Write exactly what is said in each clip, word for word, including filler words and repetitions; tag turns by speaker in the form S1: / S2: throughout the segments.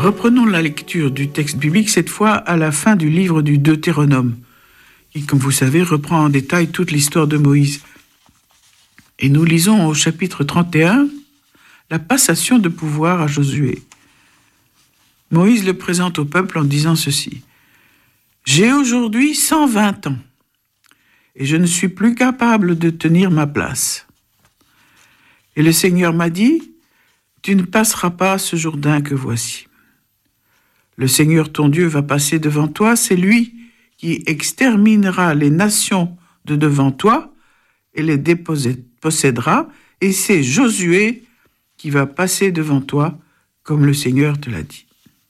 S1: Reprenons la lecture du texte biblique, cette fois à la fin du livre du Deutéronome, qui, comme vous savez, reprend en détail toute l'histoire de Moïse. Et nous lisons au chapitre trente et un, la passation de pouvoir à Josué. Moïse le présente au peuple en disant ceci. « J'ai aujourd'hui cent vingt ans, et je ne suis plus capable de tenir ma place. Et le Seigneur m'a dit, tu ne passeras pas ce Jourdain que voici. Le Seigneur ton Dieu va passer devant toi, c'est lui qui exterminera les nations de devant toi et les dépossédera, et c'est Josué qui va passer devant toi, comme le Seigneur te l'a dit. »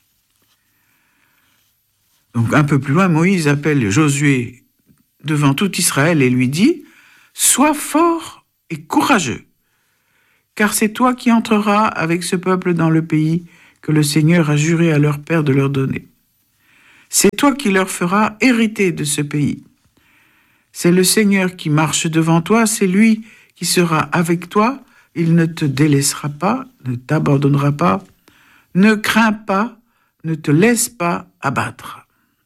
S1: Donc un peu plus loin, Moïse appelle Josué devant tout Israël et lui dit « Sois fort et courageux, car c'est toi qui entreras avec ce peuple dans le pays que le Seigneur a juré à leur père de leur donner. C'est toi qui leur feras hériter de ce pays. C'est le Seigneur qui marche devant toi, c'est lui qui sera avec toi, il ne te délaissera pas, ne t'abandonnera pas, ne crains pas, ne te laisse pas abattre. »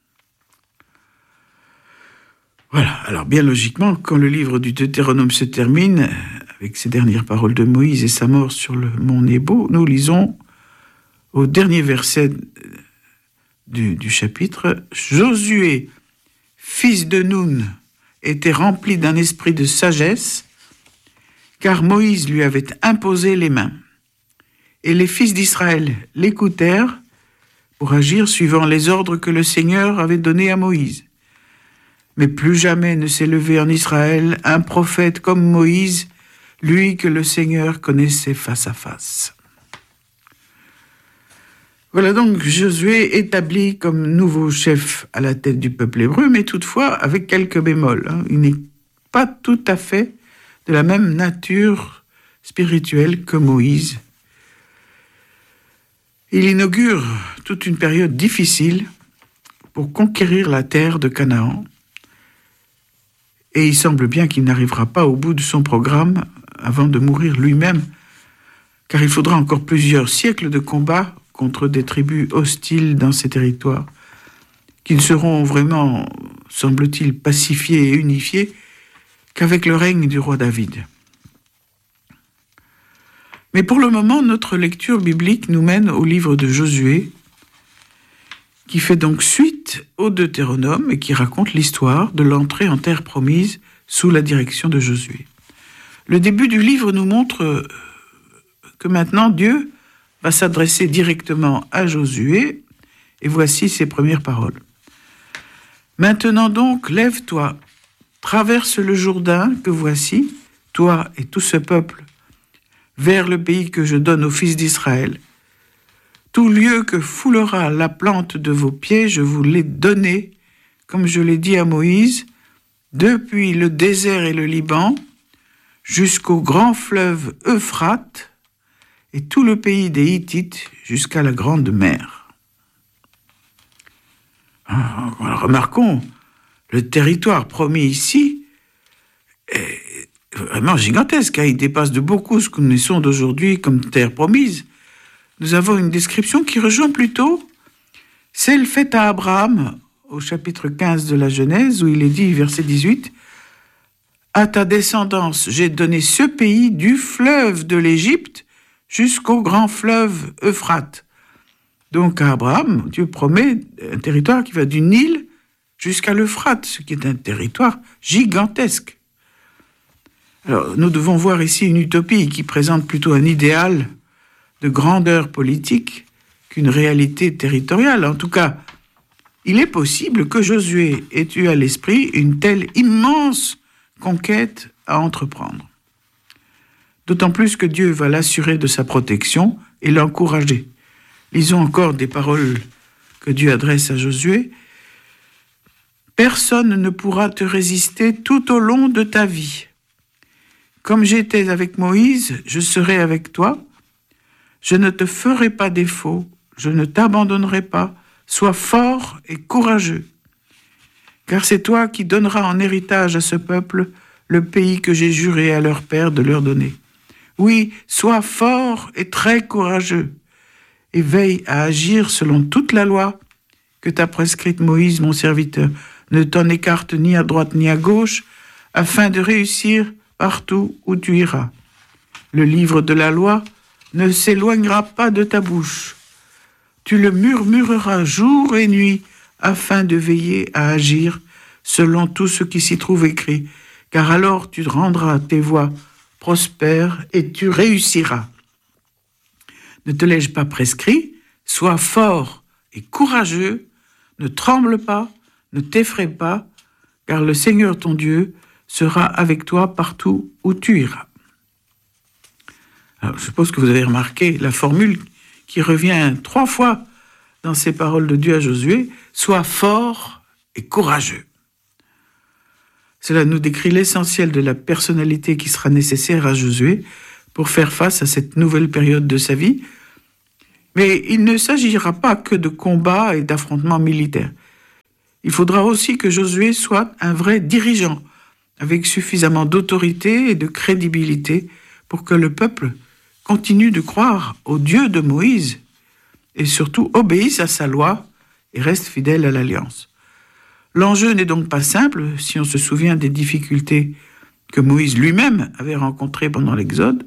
S1: Voilà, alors bien logiquement, quand le livre du Deutéronome se termine, avec ces dernières paroles de Moïse et sa mort sur le mont Nebo, nous lisons au dernier verset du, du chapitre, « Josué, fils de Nun, était rempli d'un esprit de sagesse, car Moïse lui avait imposé les mains. Et les fils d'Israël l'écoutèrent pour agir suivant les ordres que le Seigneur avait donnés à Moïse. Mais plus jamais ne s'est levé en Israël un prophète comme Moïse, lui que le Seigneur connaissait face à face. » Voilà donc Josué établi comme nouveau chef à la tête du peuple hébreu, mais toutefois avec quelques bémols. Hein. Il n'est pas tout à fait de la même nature spirituelle que Moïse. Il inaugure toute une période difficile pour conquérir la terre de Canaan. Et il semble bien qu'il n'arrivera pas au bout de son programme avant de mourir lui-même, car il faudra encore plusieurs siècles de combats contre des tribus hostiles dans ces territoires, qui ne seront vraiment, semble-t-il, pacifiés et unifiés qu'avec le règne du roi David. Mais pour le moment, notre lecture biblique nous mène au livre de Josué, qui fait donc suite au Deutéronome et qui raconte l'histoire de l'entrée en terre promise sous la direction de Josué. Le début du livre nous montre que maintenant Dieu va s'adresser directement à Josué, et voici ses premières paroles. « Maintenant donc, lève-toi, traverse le Jourdain que voici, toi et tout ce peuple, vers le pays que je donne aux fils d'Israël. Tout lieu que foulera la plante de vos pieds, je vous l'ai donné, comme je l'ai dit à Moïse, depuis le désert et le Liban, jusqu'au grand fleuve Euphrate, et tout le pays des Hittites jusqu'à la grande mer. » Alors, remarquons, le territoire promis ici est vraiment gigantesque. Hein. Il dépasse de beaucoup ce que nous connaissons d'aujourd'hui comme terre promise. Nous avons une description qui rejoint plutôt celle faite à Abraham au chapitre quinze de la Genèse, où il est dit, verset dix-huit, « À ta descendance, j'ai donné ce pays du fleuve de l'Égypte jusqu'au grand fleuve Euphrate. » Donc à Abraham, Dieu promet un territoire qui va du Nil jusqu'à l'Euphrate, ce qui est un territoire gigantesque. Alors, nous devons voir ici une utopie qui présente plutôt un idéal de grandeur politique qu'une réalité territoriale. En tout cas, il est possible que Josué ait eu à l'esprit une telle immense conquête à entreprendre. D'autant plus que Dieu va l'assurer de sa protection et l'encourager. Lisons encore des paroles que Dieu adresse à Josué. « Personne ne pourra te résister tout au long de ta vie. Comme j'étais avec Moïse, je serai avec toi. Je ne te ferai pas défaut, je ne t'abandonnerai pas. Sois fort et courageux. Car c'est toi qui donneras en héritage à ce peuple le pays que j'ai juré à leur père de leur donner. Oui, sois fort et très courageux. et veille à agir selon toute la loi que t'a prescrite Moïse, mon serviteur. Ne t'en écarte ni à droite ni à gauche, afin de réussir partout où tu iras. Le livre de la loi ne s'éloignera pas de ta bouche. Tu le murmureras jour et nuit, afin de veiller à agir selon tout ce qui s'y trouve écrit, car alors tu rendras tes voies prospères et tu réussiras. Ne te l'ai-je pas prescrit? Sois fort et courageux, ne tremble pas, ne t'effraie pas, car le Seigneur ton Dieu sera avec toi partout où tu iras. Alors, je suppose que vous avez remarqué la formule qui revient trois fois dans ces paroles de Dieu à Josué, « Sois fort et courageux ». Cela nous décrit l'essentiel de la personnalité qui sera nécessaire à Josué pour faire face à cette nouvelle période de sa vie. Mais il ne s'agira pas que de combats et d'affrontements militaires. Il faudra aussi que Josué soit un vrai dirigeant, avec suffisamment d'autorité et de crédibilité pour que le peuple continue de croire au Dieu de Moïse et surtout obéisse à sa loi et reste fidèle à l'alliance. L'enjeu n'est donc pas simple si on se souvient des difficultés que Moïse lui-même avait rencontrées pendant l'Exode.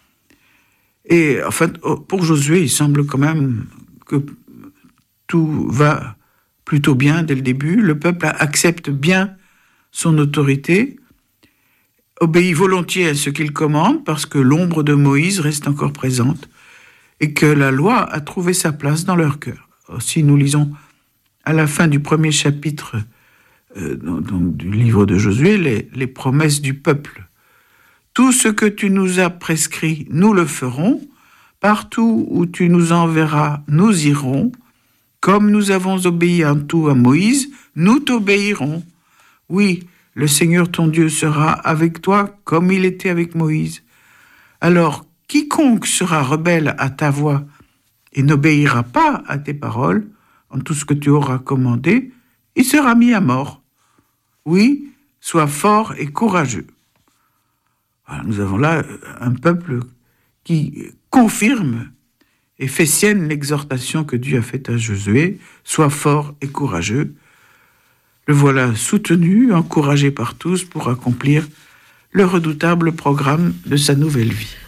S1: Et en fait, pour Josué, il semble quand même que tout va plutôt bien dès le début. Le peuple accepte bien son autorité, obéit volontiers à ce qu'il commande parce que l'ombre de Moïse reste encore présente et que la loi a trouvé sa place dans leur cœur. Aussi, nous lisons à la fin du premier chapitre euh, donc, du livre de Josué les, les promesses du peuple. Tout ce que tu nous as prescrit, nous le ferons. Partout où tu nous enverras, nous irons. Comme nous avons obéi en tout à Moïse, nous t'obéirons. Oui, le Seigneur ton Dieu sera avec toi comme il était avec Moïse. Alors, quiconque sera rebelle à ta voix et n'obéira pas à tes paroles, en tout ce que tu auras commandé, il sera mis à mort. Oui, sois fort et courageux. Voilà, nous avons là un peuple qui confirme et fait sienne l'exhortation que Dieu a faite à Josué, « Sois fort et courageux ». Le voilà soutenu, encouragé par tous pour accomplir le redoutable programme de sa nouvelle vie.